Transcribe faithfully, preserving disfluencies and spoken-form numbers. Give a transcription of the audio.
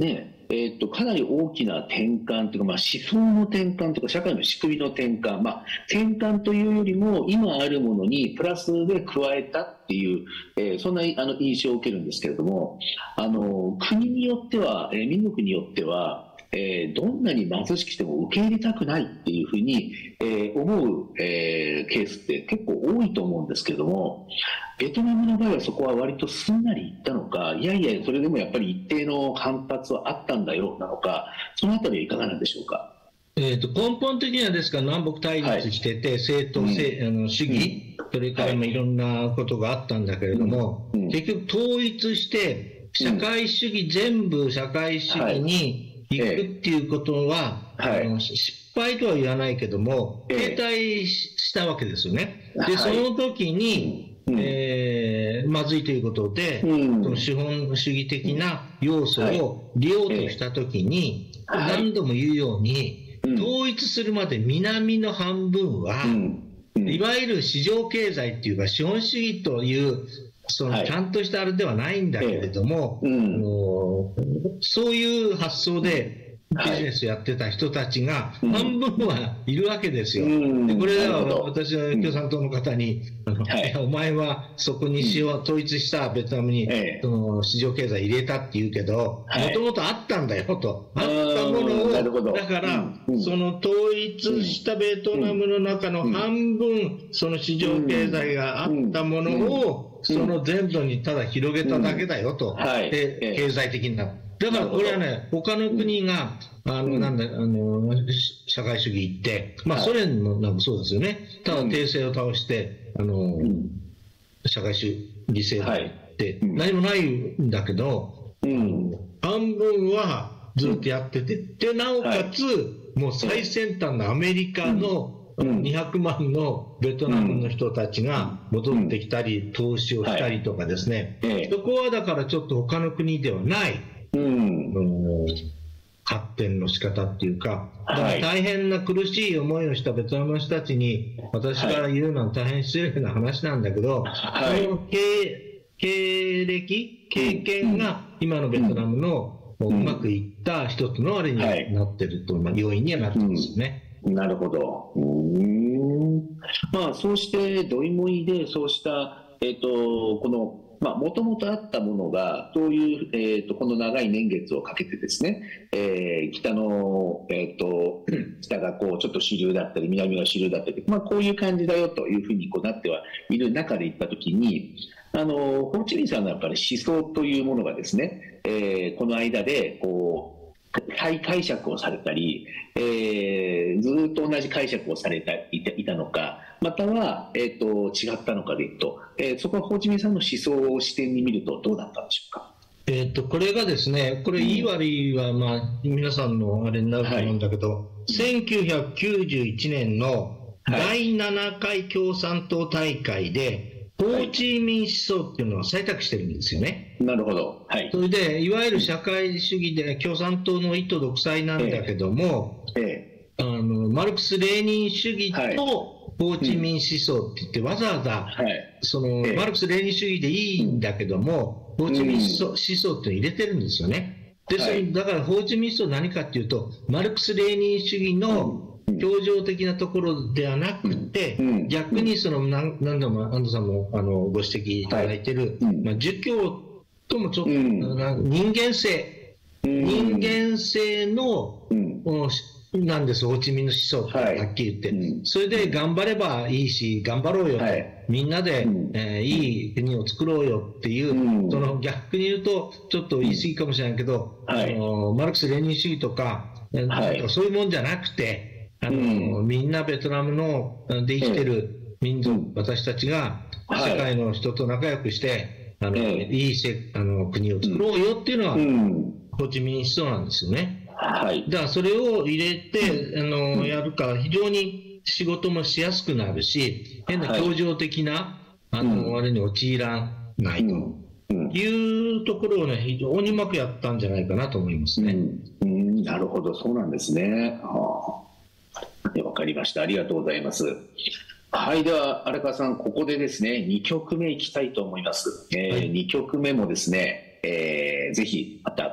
ねえー、っとかなり大きな転換というか、まあ、思想の転換とか社会の仕組みの転換、まあ、転換というよりも今あるものにプラスで加えたっていう、えー、そんなあの印象を受けるんですけれども、あの国によっては、えー、民族によってはえー、どんなに貧しくても受け入れたくないっていうふうに、えー、思う、えー、ケースって結構多いと思うんですけれども、ベトナムの場合はそこは割とすんなりいったのか、いやいやそれでもやっぱり一定の反発はあったんだよなのか、そのあたりはいかがなんでしょうか。 えー、と根本的にはですから南北対立してて、はい、政党、うん、あの主義、うん、それからもいろんなことがあったんだけれども、うん、結局統一して社会主義、うん、全部社会主義に、はい行くっていうことは、ええ、あの失敗とは言わないけども、ええ、停滞したわけですよね。で、その時に、はい、えー、まずいということで、うん、その資本主義的な要素を利用とした時に、はい、何度も言うように、はい、統一するまで南の半分は、うんうん、いわゆる市場経済っていうか資本主義というそのちゃんとしたあれではないんだけれども、はい、うん、そういう発想でビジネスやってた人たちが半分はいるわけですよ。うん、でこれは私は共産党の方に、うん、はい、お前はそこに市を統一したベトナムに、ええ、その市場経済入れたって言うけど、もともとあったんだよと、あったものを、だから、うん、その統一したベトナムの中の半分、その市場経済があったものを、その全土にただ広げただけだよと、うん、はい、で経済的な。だからこれはね、他の国が、あの、なんだ、あの、社会主義行って、まあ、ソ連もなんかそうですよね。ただ、帝政を倒して、あの、社会主義制度って何もないんだけど、うん、半分はずっとやってて、で、なおかつ、もう最先端のアメリカの、にひゃくまんのベトナムの人たちが戻ってきたり、投資をしたりとかですね、そこはだからちょっと他の国ではない、うん、発展の仕方っていうか、だから大変な苦しい思いをしたベトナムの人たちに私から言うのは大変失礼な話なんだけど、はい、その経、経歴、経験が今のベトナムのうまくいった一つのあれになってると、まあ、要因にはなってますよね。 なるほど。うーん、まあ、そうしてドイモイでそうした、えー、とこのもともとあったものがどういう、えー、とこの長い年月をかけてですね、えー、北の、えー、と北がこうちょっと主流だったり南が主流だったり、まあ、こういう感じだよというふうにこうなってはいる中でいったときに、あのホーチミンさんのやっぱり思想というものがですね、えー、この間でこう再解釈をされたり、えー、ずっと同じ解釈をされていた、いたのか、または、えー、と違ったのかでいうと、えー、そこはホーチミンさんの思想を視点に見るとどうだったんでしょうか。 えー、とこれがですね、これいい悪いは、まあ、皆さんのあれになると思うんだけど、はい、せんきゅうひゃくきゅうじゅういちねんのだいななかい共産党大会で、ホーチミン思想っていうのを採択してるんですよね。 なるほど。はい。 それで、いわゆる社会主義で共産党の意図独裁なんだけども、ええええ、あのマルクス・レーニン主義とホーチミン思想って言って、わざわざ、はい、その、ええ、マルクス・レーニン主義でいいんだけども、ホーチミン思想、思想っていうのを入れてるんですよね。で、それだからホーチミン思想は何かっていうと、マルクス・レーニン主義の表情的なところではなくて、うん、逆にその何何度も安藤さんもあのご指摘いただいている、はい、まあ、儒教ともちょっと、うん、人間性、うん、人間性の、うん、なんです、ホーチミンの思想ってはっきり言って、はい、それで頑張ればいいし頑張ろうよと、はい、みんなで、うん、えー、いい国を作ろうよっていう、うん、その逆に言うとちょっと言い過ぎかもしれないけど、はい、あのマルクス・レーニン主義とか、はい、そういうもんじゃなくて、あの、うん、みんなベトナムので生きてる民族、うん、私たちが世界の人と仲良くして、はい、あの、えー、いいせあの国を作ろうよっていうのは、うん、ホーチミン思想なんですよね。はい、だからそれを入れて、あの、うん、やるから非常に仕事もしやすくなるし、変な協情的な、はい、あの、あれに陥らないというところをね、非常にうまくやったんじゃないかなと思いますね。 うんうん、なるほど、そうなんですね。はあ、わかりました。ありがとうございます。はい、では荒川さん、ここでですねにきょくめいきたいと思います。えーはい、にきょくめもですね、えー、ぜひまた